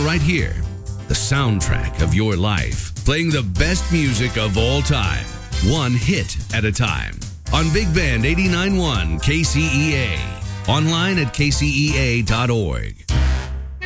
right here. The soundtrack of your life, playing the best music of all time, one hit at a time. On Big Band 89.1 KCEA. Online at kcea.org.